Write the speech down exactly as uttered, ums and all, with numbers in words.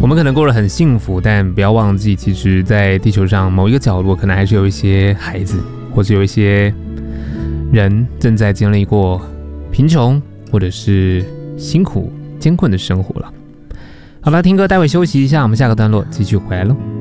我们可能过得很幸福，但不要忘记，其实在地球上某一个角落，可能还是有一些孩子，或者有一些人正在经历过贫穷或者是辛苦艰困的生活了。好了，听歌，待会休息一下，我们下个段落继续回来喽。